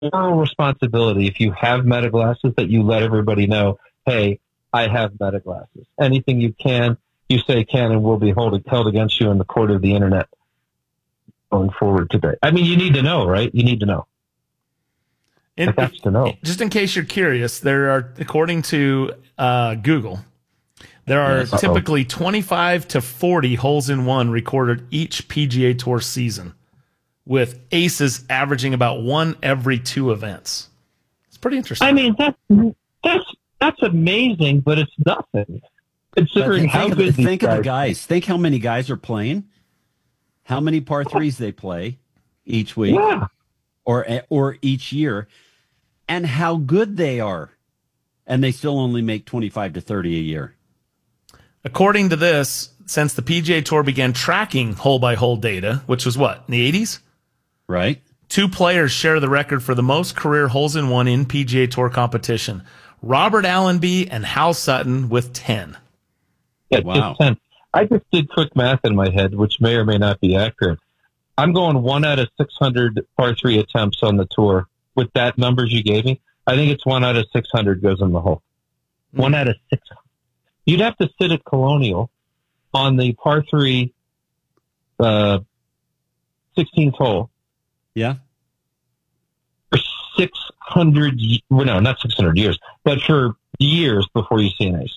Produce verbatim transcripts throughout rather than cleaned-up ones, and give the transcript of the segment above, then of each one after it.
moral responsibility if you have meta glasses that you let everybody know, hey, I have meta glasses. Anything you can, you say can and will be hold, held against you in the court of the internet going forward today. I mean, you need to know, right? You need to know. In, I to know. Just in case you're curious, there are, according to uh, Google, there are Uh-oh. typically twenty-five to forty holes in one recorded each P G A Tour season, with aces averaging about one every two events. It's pretty interesting. I mean, that's that's that's amazing, but it's nothing considering think how of, good. Think these of the guys guys. Think how many guys are playing. How many par threes they play each week, yeah. or or each year, and how good they are, and they still only make twenty-five to thirty a year. According to this, since the P G A Tour began tracking hole-by-hole data, which was what, in the eighties? Right. Two players share the record for the most career holes-in-one in P G A Tour competition. Robert Allenby and Hal Sutton with ten. Yeah, wow. Just ten. I just did quick math in my head, which may or may not be accurate. I'm going one out of six hundred par three attempts on the tour with that numbers you gave me. I think it's one out of six hundred goes in the hole. Mm-hmm. One out of six hundred. You'd have to sit at Colonial on the par three, uh, sixteenth hole. Yeah. For six hundred, well, no, not six hundred years, but for years before you see an ace.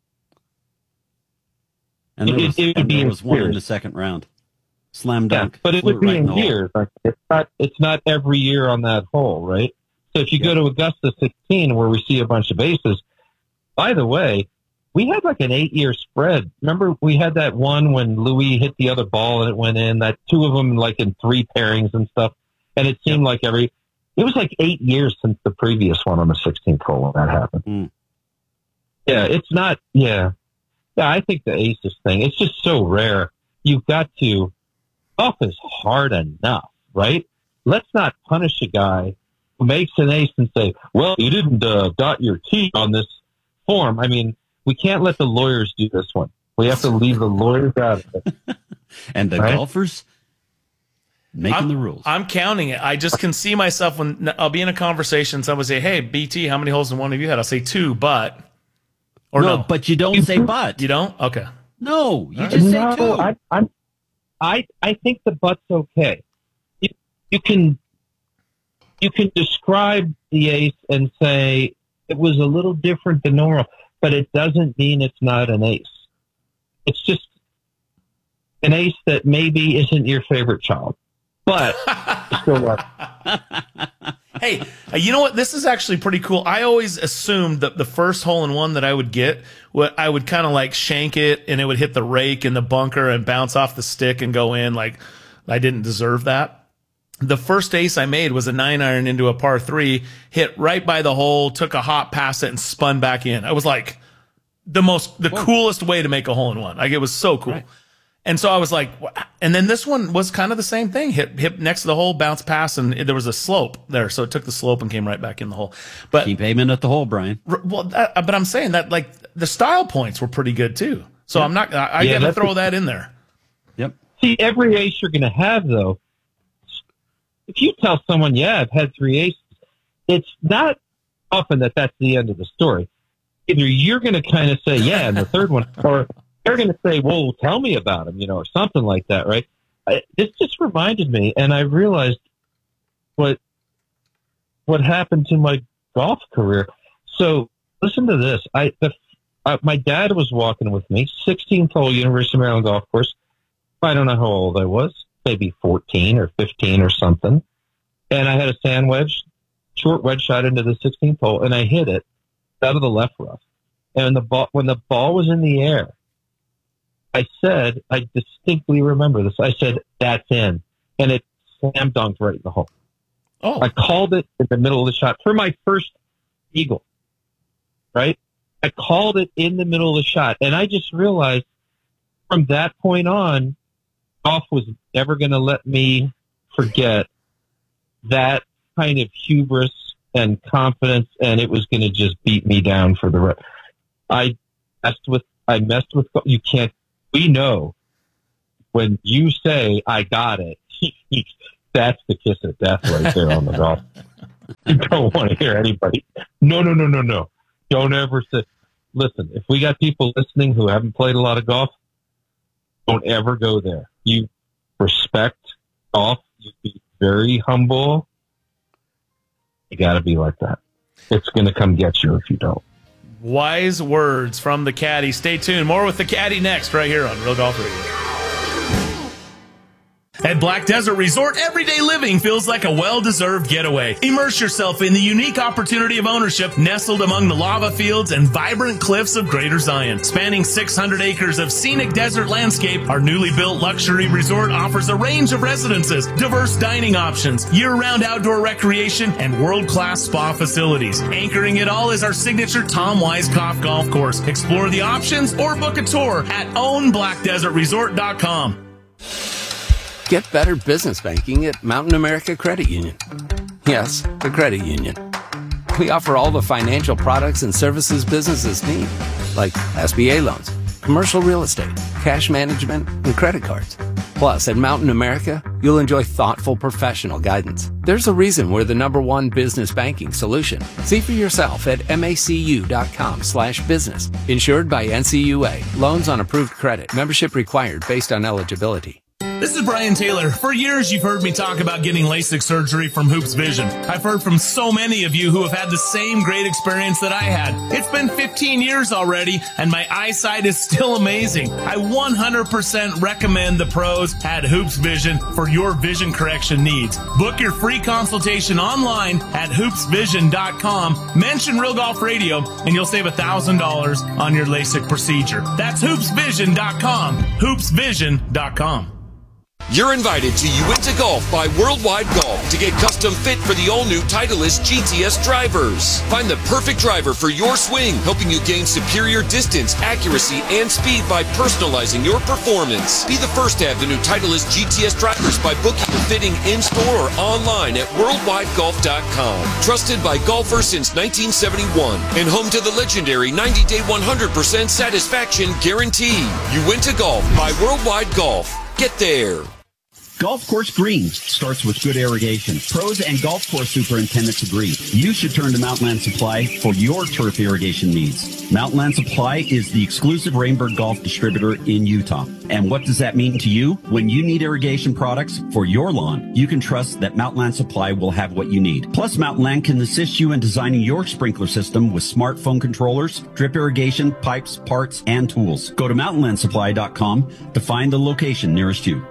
And there it, was, it would and be there was one years. in the second round. Slam dunk. Yeah, but it would be right in years. Like, it's not, it's not every year on that hole, right? So if you yeah. go to Augusta sixteen, where we see a bunch of aces, by the way, we had like an eight-year spread. Remember, we had that one when Louis hit the other ball and it went in. That two of them like in three pairings and stuff. And it seemed yeah. like every. It was like eight years since the previous one on the sixteenth hole when that happened. Mm. Yeah, it's not. Yeah, yeah. I think the aces thing. It's just so rare. You've got to. Golf is hard enough, right? Let's not punish a guy who makes an ace and say, "Well, you didn't uh, dot your T on this form." I mean. We can't let the lawyers do this one. We have to leave the lawyers out of it. And the right? golfers making I'm, the rules. I'm counting it. I just can see myself when I'll be in a conversation. Someone will say, "Hey, B T, how many holes in one have you had?" I'll say two, but or no, no. but you don't say but. You don't? Okay. No, you right. just no, say two. I, I'm, I, I think the but's okay. You, you can, you can describe the ace and say it was a little different than normal. But it doesn't mean it's not an ace. It's just an ace that maybe isn't your favorite child, but still love. Hey, you know what? This is actually pretty cool. I always assumed that the first hole in one that I would get, what I would kind of like shank it and it would hit the rake in the bunker and bounce off the stick and go in. Like I didn't deserve that. The first ace I made was a nine iron into a par three, hit right by the hole, took a hop past it and spun back in. I was like the most, the Whoa. coolest way to make a hole in one. Like it was so cool. Right. And so I was like, and then this one was kind of the same thing. Hit, hit next to the hole, bounced past, and there was a slope there. So it took the slope and came right back in the hole. But keep aiming at the hole, Brian. Well, that, but I'm saying that like the style points were pretty good too. So yep. I'm not, I, I yeah, got to throw a, that in there. Yep. See, every ace you're going to have though, if you tell someone, yeah, I've had three aces, it's not often that that's the end of the story. Either you're going to kind of say, yeah, and the third one, or they're going to say, well, tell me about them, you know, or something like that, right? I, this just reminded me, and I realized what what happened to my golf career. So listen to this. I the, uh, my dad was walking with me, sixteenth hole, University of Maryland golf course. I don't know how old I was. Maybe fourteen or fifteen or something. And I had a sand wedge, short wedge shot into the sixteenth hole, and I hit it out of the left rough. And the ball, when the ball was in the air, I said, I distinctly remember this. I said, that's in. And it slam dunked right in the hole. Oh. I called it in the middle of the shot for my first eagle, right? I called it in the middle of the shot. And I just realized from that point on, golf was never going to let me forget that kind of hubris and confidence, and it was going to just beat me down for the rest. I messed with, I messed with, you can't, we know when you say, I got it, that's the kiss of death right there on the golf. You don't want to hear anybody. No, no, no, no, no. Don't ever say, listen, if we got people listening who haven't played a lot of golf, don't ever go there. You respect golf. You be very humble. You got to be like that. It's going to come get you if you don't. Wise words from the caddy. Stay tuned. More with the caddy next, right here on Real Golf Radio. At Black Desert Resort, everyday living feels like a well-deserved getaway. Immerse yourself in the unique opportunity of ownership nestled among the lava fields and vibrant cliffs of Greater Zion. Spanning six hundred acres of scenic desert landscape, our newly built luxury resort offers a range of residences, diverse dining options, year-round outdoor recreation, and world-class spa facilities. Anchoring it all is our signature Tom Weiskopf golf course. Explore the options or book a tour at own black desert resort dot com. Get better business banking at Mountain America Credit Union. Yes, the credit union. We offer all the financial products and services businesses need, like S B A loans, commercial real estate, cash management, and credit cards. Plus, at Mountain America, you'll enjoy thoughtful professional guidance. There's a reason we're the number one business banking solution. See for yourself at macu.com slash business. Insured by N C U A. Loans on approved credit. Membership required based on eligibility. This is Brian Taylor. For years, you've heard me talk about getting LASIK surgery from Hoops Vision. I've heard from so many of you who have had the same great experience that I had. It's been fifteen years already, and my eyesight is still amazing. I one hundred percent recommend the pros at Hoops Vision for your vision correction needs. Book your free consultation online at hoops vision dot com. Mention Real Golf Radio, and you'll save one thousand dollars on your LASIK procedure. That's hoops vision dot com. hoops vision dot com. You're invited to Uinta Golf by Worldwide Golf to get custom fit for the all-new Titleist G T S drivers. Find the perfect driver for your swing, helping you gain superior distance, accuracy, and speed by personalizing your performance. Be the first to have the new Titleist G T S drivers by booking your fitting in-store or online at worldwide golf dot com. Trusted by golfers since nineteen seventy-one and home to the legendary ninety-day one hundred percent satisfaction guarantee. Uinta Golf by Worldwide Golf. Get there. Golf course greens starts with good irrigation. Pros and golf course superintendents agree. You should turn to Mountainland Supply for your turf irrigation needs. Mountainland Supply is the exclusive Rainbird Golf distributor in Utah. And what does that mean to you? When you need irrigation products for your lawn, you can trust that Mountainland Supply will have what you need. Plus, Mountainland can assist you in designing your sprinkler system with smartphone controllers, drip irrigation, pipes, parts, and tools. Go to mountainland supply dot com to find the location nearest you.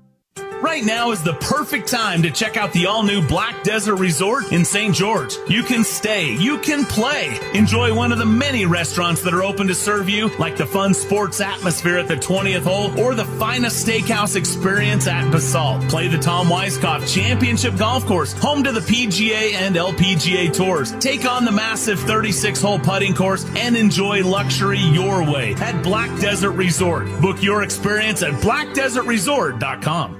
Right now is the perfect time to check out the all-new Black Desert Resort in Saint George. You can stay, you can play, enjoy one of the many restaurants that are open to serve you, like the fun sports atmosphere at the twentieth hole or the finest steakhouse experience at Basalt. Play the Tom Weiskopf Championship Golf Course, home to the P G A and L P G A tours. Take on the massive thirty-six hole putting course and enjoy luxury your way at Black Desert Resort. Book your experience at black desert resort dot com.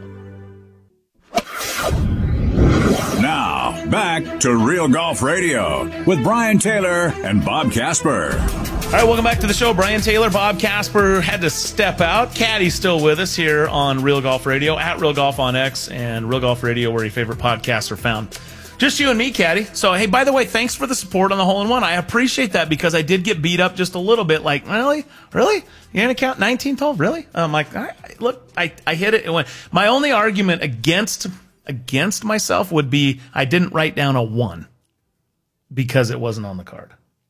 Now, back to Real Golf Radio with Brian Taylor and Bob Casper. All right, welcome back to the show. Brian Taylor, Bob Casper had to step out. Caddy's still with us here on Real Golf Radio, at Real Golf on X, and Real Golf Radio, where your favorite podcasts are found. Just you and me, Caddy. So, hey, by the way, thanks for the support on the hole-in-one. I appreciate that because I did get beat up just a little bit. Like, really? Really? You're going to count nineteenth hole? Really? I'm like, I, look, I, I hit it. It went. My only argument against against myself would be I didn't write down a one because it wasn't on the card.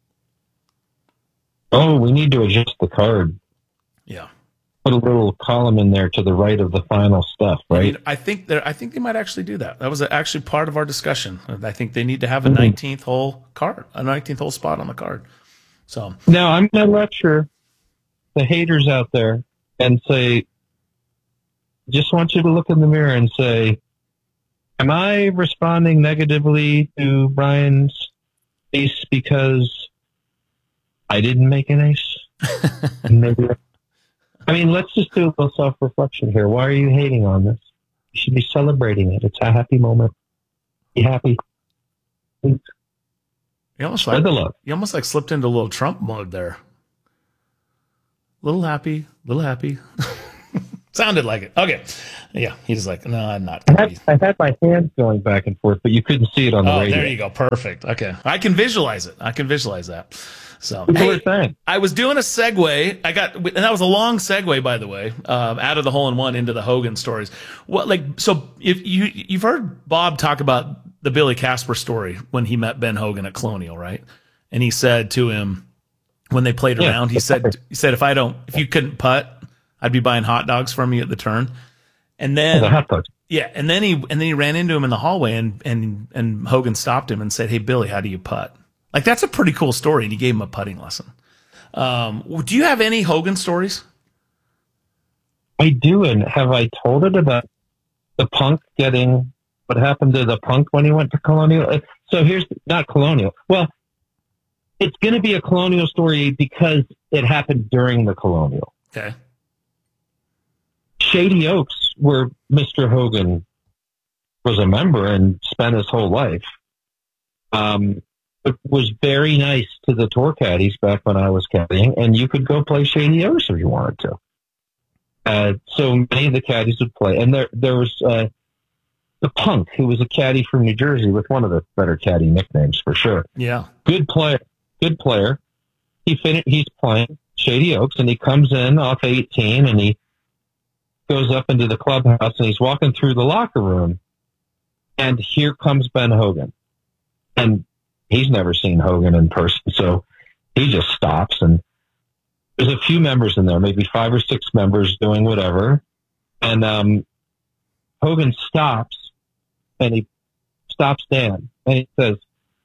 Oh, we need to adjust the card. Yeah. Put a little column in there to the right of the final stuff, right? I, mean, I think there. I think they might actually do that. That was actually part of our discussion. I think they need to have a nineteenth hole card, a nineteenth hole spot on the card. So now I'm going to lecture the haters out there and say, just want you to look in the mirror and say, am I responding negatively to Brian's ace because I didn't make an ace? Maybe. I mean, let's just do a little self-reflection here. Why are you hating on this? You should be celebrating it. It's a happy moment. Be happy. You almost like, the love. You almost like slipped into a little Trump mode there. Little happy, little happy. Sounded like it. Okay. Yeah. He's like, no, I'm not. I had, I had my hands going back and forth, but you couldn't see it on the Oh, radio. there you go. Perfect. Okay. I can visualize it. I can visualize that. So, People hey, are saying. I was doing a segue. I got, and that was a long segue, by the way, um, out of the hole in one into the Hogan stories. What, like, so if you, you've heard Bob talk about the Billy Casper story when he met Ben Hogan at Colonial, right? And he said to him when they played Yeah. around, he said, he said, if I don't, if you couldn't putt, I'd be buying hot dogs from you at the turn. And then, The hot dogs. yeah, and then he and then he ran into him in the hallway, and and and Hogan stopped him and said, "Hey, Billy, how do you putt?" Like, that's a pretty cool story, and he gave him a putting lesson. Um, do you have any Hogan stories? I do, and have I told it about the Punk getting what happened to the Punk when he went to Colonial? So here's not Colonial. Well, it's going to be a Colonial story because it happened during the Colonial. Okay. Shady Oaks, where Mister Hogan was a member and spent his whole life, um, it was very nice to the tour caddies back when I was caddying, and you could go play Shady Oaks if you wanted to. Uh, so many of the caddies would play, and there there was uh, the Punk, who was a caddy from New Jersey with one of the better caddy nicknames for sure. Yeah. Good player, good player. He fin- he's playing Shady Oaks, and he comes in off eighteen, and he goes up into the clubhouse, and he's walking through the locker room, and here comes Ben Hogan. And he's never seen Hogan in person, so he just stops, and there's a few members in there, maybe five or six members doing whatever, and um, Hogan stops, and he stops Dan, and he says,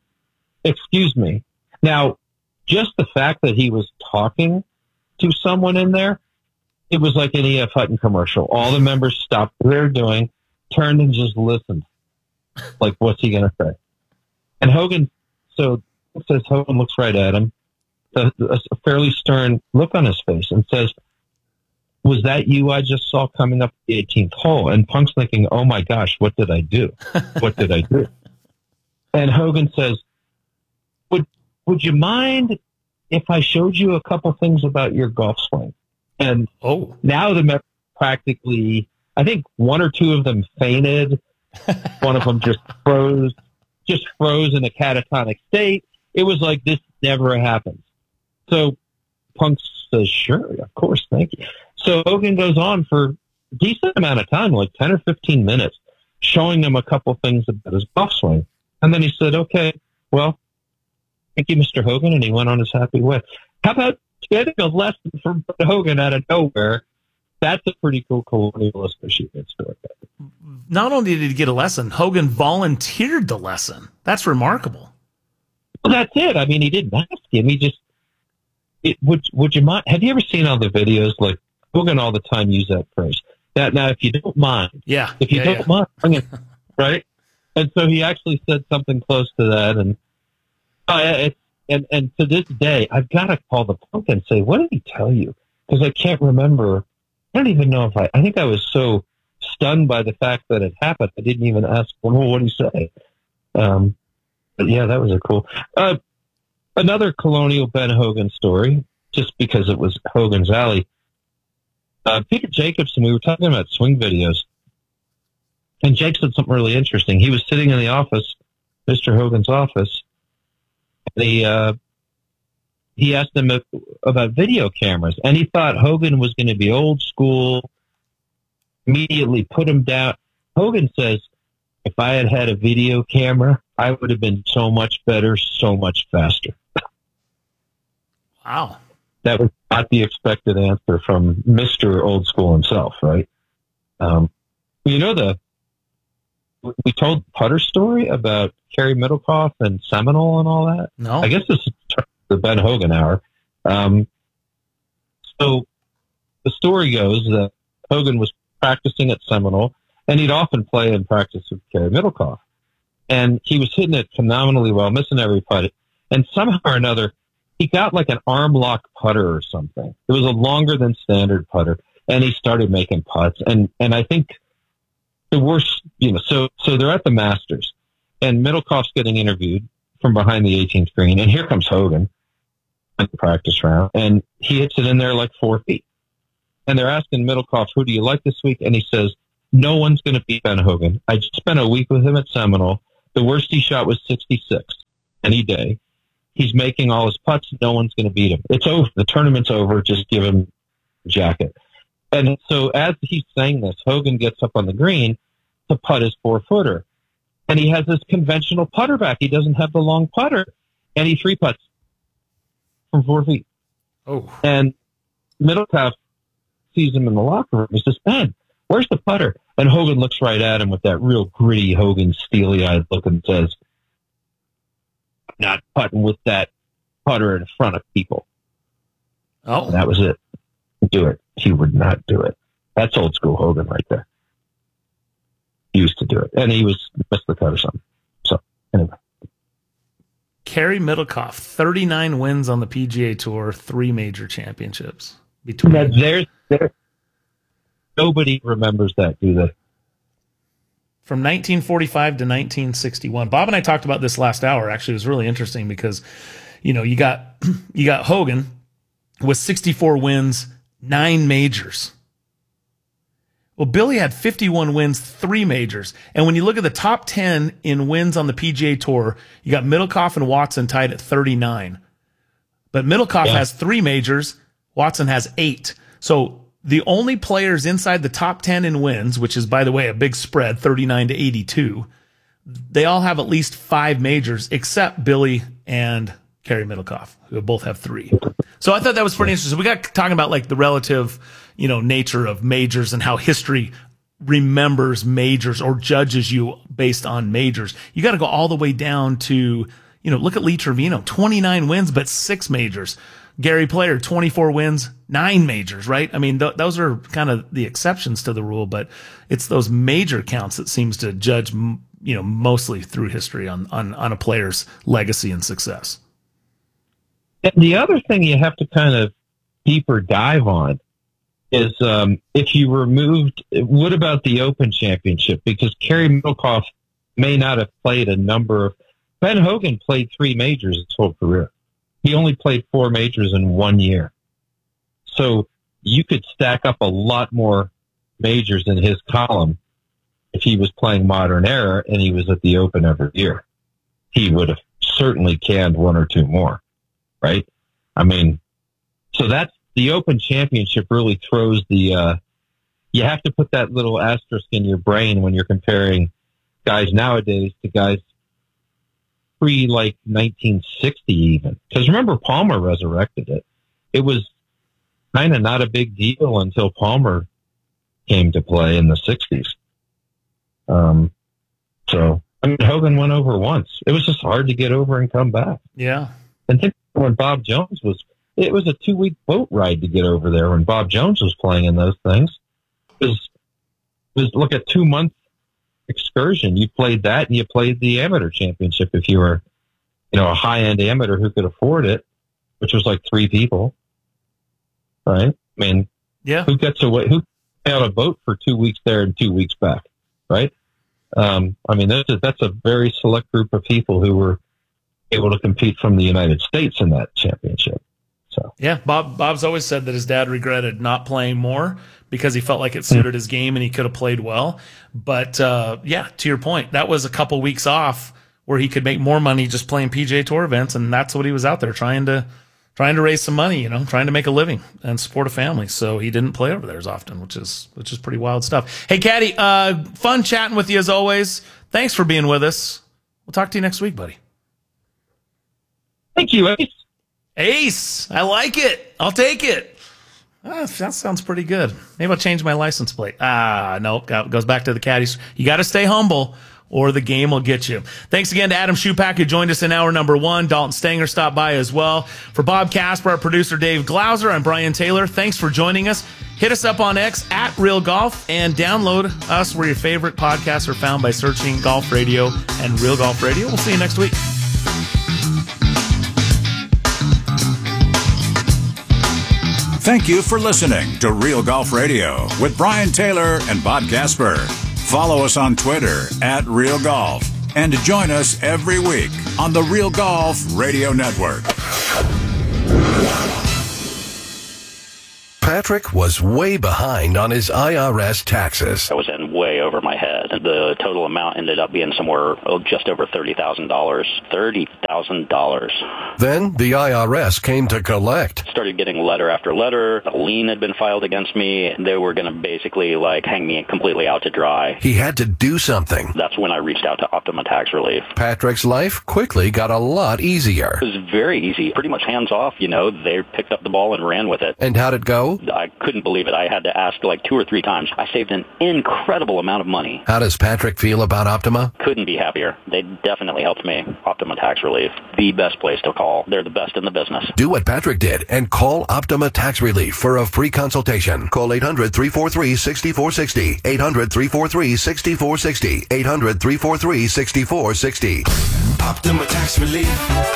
"Excuse me." Now, just the fact that he was talking to someone in there, it was like an E F Hutton commercial. All the members stopped what they were doing, turned and just listened. Like, what's he going to say? And Hogan, so it says Hogan looks right at him, a, a fairly stern look on his face, and says, "Was that you I just saw coming up the eighteenth hole?" And Punk's thinking, "Oh my gosh, what did I do? What did I do?" And Hogan says, "Would would you mind if I showed you a couple things about your golf swing?" And Oh, now the members practically, I think one or two of them fainted. One of them just froze, just froze in a catatonic state. It was like this never happened. So Punk says, "Sure, of course, thank you." So Hogan goes on for a decent amount of time, like ten or fifteen minutes, showing them a couple things about his golf swing. And then he said, "Okay, well, thank you, Mister Hogan," and he went on his happy way. How about getting a lesson from Hogan out of nowhere? That's a pretty cool Colonial achievement story. not only did he get a lesson, Hogan volunteered the lesson. That's remarkable. Well, that's it. I mean, he didn't ask him. He just, it, would, would you mind? Have you ever seen all the videos? Like, Hogan all the time use that phrase. That now, if you don't mind, Yeah. if you yeah, don't yeah. mind, bring it, right? And so he actually said something close to that. And, uh, it, and, and to this day, I've got to call the Punk and say, what did he tell you? Because I can't remember. I don't even know if I, I think I was so stunned by the fact that it happened. I didn't even ask, well, what did he say? Um, but yeah, that was a cool, uh, another Colonial Ben Hogan story, just because it was Hogan's alley. Uh, Peter Jacobson, we were talking about swing videos, and Jake said something really interesting. He was sitting in the office, Mister Hogan's office, and he, uh, he asked him if, about video cameras, and he thought Hogan was going to be old school, immediately put him down. Hogan says, if I had had a video camera, I would have been so much better, so much faster. Wow. That was not the expected answer from Mister Old School himself, right? Um, you know, the we told the putter story about Kerry Middlecoff and Seminole and all that. No. I guess this is the Ben Hogan hour. Um, so the story goes that Hogan was practicing at Seminole, and he'd often play and practice with Kerry Middlecoff. And he was hitting it phenomenally well, missing every putt. And somehow or another, he got like an arm lock putter or something. It was a longer than standard putter, and he started making putts. And, and I think the worst, you know, so, so they're at the Masters, and Middlecoff's getting interviewed from behind the eighteenth green, and here comes Hogan in the practice round, and he hits it in there like four feet. and they're asking Middlecoff, who do you like this week? And he says, no one's going to beat Ben Hogan. I just spent a week with him at Seminole. The worst he shot was sixty-six any day. He's making all his putts. No one's going to beat him. It's over. The tournament's over. Just give him a jacket. And so as he's saying this, Hogan gets up on the green to putt his four-footer. And he has this conventional putter back. He doesn't have the long putter. And he three-putts from four feet. Oh. And Middlecoff sees him in the locker room. He says, Ben, where's the putter? And Hogan looks right at him with that real gritty Hogan steely-eyed look and says, I'm not putting with that putter in front of people. Oh. And that was it. Do it. He would not do it. That's old school Hogan right there. He used to do it. And he was missed the cut or something. So, anyway. Kerry Middlecoff, thirty-nine wins on the P G A Tour, three major championships. Between now, there's, there, nobody remembers that, do they? From nineteen forty-five to nineteen sixty-one. Bob and I talked about this last hour. Actually, it was really interesting because, you know, you got you got Hogan with sixty-four wins, nine majors. Well, Billy had fifty-one wins, three majors. And when you look at the top ten in wins on the P G A Tour, you got Middlecoff and Watson tied at thirty-nine. But Middlecoff yeah. has three majors. Watson has eight. So the only players inside the top ten in wins, which is, by the way, a big spread, thirty-nine to eighty-two, they all have at least five majors, except Billy and Kerry Middlecoff, who both have three. So I thought that was pretty interesting. We got talking about like the relative, you know, nature of majors and how history remembers majors or judges you based on majors. You got to go all the way down to, you know, look at Lee Trevino, twenty-nine wins, but six majors. Gary Player, twenty-four wins, nine majors, right? I mean, th- those are kind of the exceptions to the rule, but it's those major counts that seems to judge, m- you know, mostly through history on, on, on a player's legacy and success. And the other thing you have to kind of deeper dive on is um, if you removed, what about the Open Championship? Because Kerry Middlecoff may not have played a number of, Ben Hogan played three majors his whole career. He only played four majors in one year. So you could stack up a lot more majors in his column if he was playing Modern Era and he was at the Open every year. He would have certainly canned one or two more, right? I mean, so that's the Open Championship really throws the, uh, you have to put that little asterisk in your brain when you're comparing guys nowadays to guys pre like nineteen sixty even. Because remember, Palmer resurrected it. It was kind of not a big deal until Palmer came to play in the sixties. Um, so, I mean, Hogan went over once. It was just hard to get over and come back. Yeah. And think when Bob Jones was, it was a two-week boat ride to get over there when Bob Jones was playing in those things. It was, it was look at two months excursion. You played that and you played the amateur championship if you were, you know, a high-end amateur who could afford it, which was like three people, right? I mean, yeah. Who gets away, who pay on a boat for two weeks there and two weeks back, right? Um, I mean, that's a, that's a very select group of people who were able to compete from the United States in that championship. So yeah, Bob Bob's always said that his dad regretted not playing more because he felt like it suited his game and he could have played well. But uh, yeah, to your point, that was a couple weeks off where he could make more money just playing P G A Tour events, and that's what he was out there trying to trying to raise some money, you know, trying to make a living and support a family. So he didn't play over there as often, which is which is pretty wild stuff. Hey, Caddy, uh, fun chatting with you as always. Thanks for being with us. We'll talk to you next week, buddy. Thank you, Ace. Ace, I like it. I'll take it. Ah, that sounds pretty good. Maybe I'll change my license plate. Ah, no, goes back to the caddies. You got to stay humble, or the game will get you. Thanks again to Adam Schupak, who joined us in hour number one. Dalton Stanger stopped by as well. For Bob Casper, our producer Dave Glauser, I'm Brian Taylor. Thanks for joining us. Hit us up on X at Real Golf and download us where your favorite podcasts are found by searching Golf Radio and Real Golf Radio. We'll see you next week. Thank you for listening to Real Golf Radio with Brian Taylor and Bob Casper. Follow us on Twitter at Real Golf and join us every week on the Real Golf Radio Network. Patrick was way behind on his I R S taxes. I was in way over my head. The total amount ended up being somewhere oh, just over thirty thousand dollars. thirty thousand dollars. Then the I R S came to collect. Started getting letter after letter. A lien had been filed against me. They were going to basically like hang me completely out to dry. He had to do something. That's when I reached out to Optima Tax Relief. Patrick's life quickly got a lot easier. It was very easy. Pretty much hands off, you know. They picked up the ball and ran with it. And how'd it go? I couldn't believe it. I had to ask like two or three times. I saved an incredible amount of money. How does Patrick feel about Optima? Couldn't be happier. They definitely helped me. Optima Tax Relief, the best place to call. They're the best in the business. Do what Patrick did and call Optima Tax Relief for a free consultation. Call eight hundred, three four three, six four six zero. eight hundred, three four three, six four six zero. eight hundred, three four three, six four six zero. Optima Tax Relief.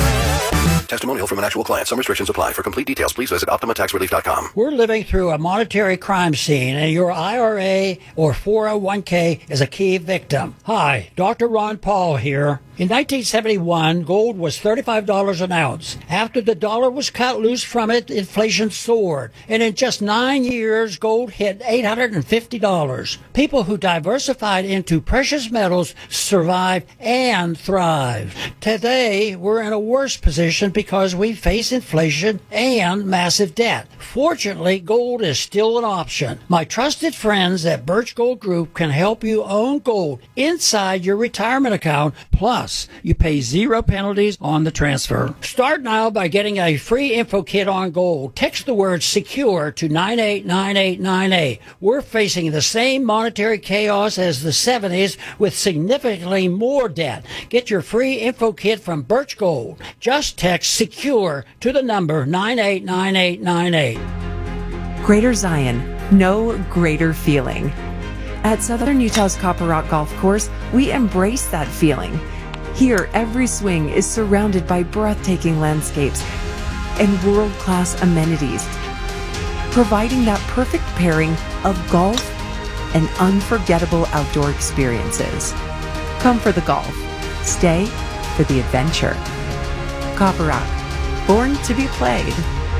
Testimonial from an actual client. Some restrictions apply. For complete details, please visit optima tax relief dot com. We're living through a monetary crime scene, and your I R A or four oh one k is a key victim. Hi, Doctor Ron Paul here. In nineteen seventy-one, gold was thirty-five dollars an ounce. After the dollar was cut loose from it, inflation soared. And in just nine years, gold hit eight hundred fifty dollars. People who diversified into precious metals survived and thrived. Today, we're in a worse position because we face inflation and massive debt. Fortunately, gold is still an option. My trusted friends at Birch Gold Group can help you own gold inside your retirement account. Plus, you pay zero penalties on the transfer. Start now by getting a free info kit on gold. Text the word SECURE to nine eight nine eight nine eight. We're facing the same monetary chaos as the seventies with significantly more debt. Get your free info kit from Birch Gold. Just text SECURE to the number nine eight nine eight nine eight. Greater Zion, no greater feeling. At Southern Utah's Copper Rock Golf Course, we embrace that feeling. Here, every swing is surrounded by breathtaking landscapes and world-class amenities, providing that perfect pairing of golf and unforgettable outdoor experiences. Come for the golf. Stay for the adventure. Copper Rock, born to be played.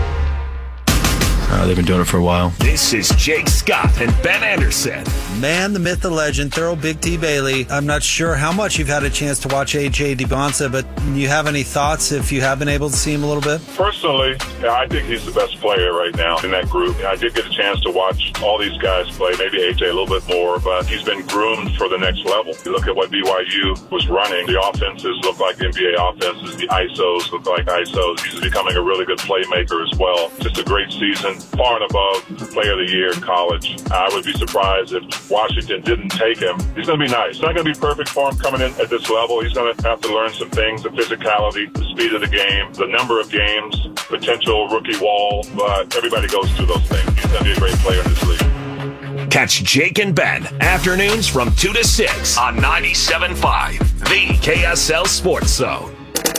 Uh, they've been doing it for a while. This is Jake Scott and Ben Anderson. Man, the myth, the legend, Thurl Big T Bailey. I'm not sure how much you've had a chance to watch A J DeBonsa, but do you have any thoughts if you have been able to see him a little bit? Personally, I think he's the best player right now in that group. I did get a chance to watch all these guys play, maybe A J a little bit more, but he's been groomed for the next level. You look at what B Y U was running. The offenses look like N B A offenses. The I S Os look like I S Os. He's becoming a really good playmaker as well. Just a great season. Far and above Player of the Year in college. I would be surprised if Washington didn't take him. He's going to be nice. It's not going to be perfect for him coming in at this level. He's going to have to learn some things, the physicality, the speed of the game, the number of games, potential rookie wall, but everybody goes through those things. He's going to be a great player in this league. Catch Jake and Ben, afternoons from two to six on ninety-seven point five, the K S L Sports Zone.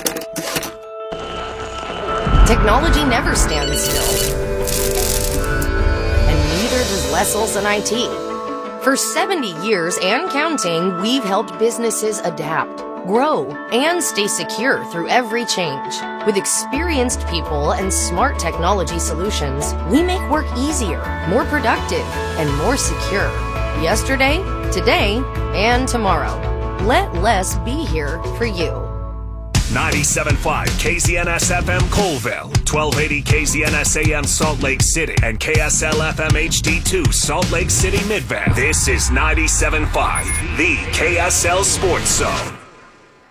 Technology never stands still. Does Les Olson I T. For seventy years and counting, we've helped businesses adapt, grow, and stay secure through every change. With experienced people and smart technology solutions, we make work easier, more productive, and more secure. Yesterday, today, and tomorrow. Let Les be here for you. ninety-seven point five K Z N S F M Colville, twelve eighty K Z N S A M Salt Lake City, and K S L F M H D two Salt Lake City Midvale. This is ninety-seven point five, the K S L Sports Zone.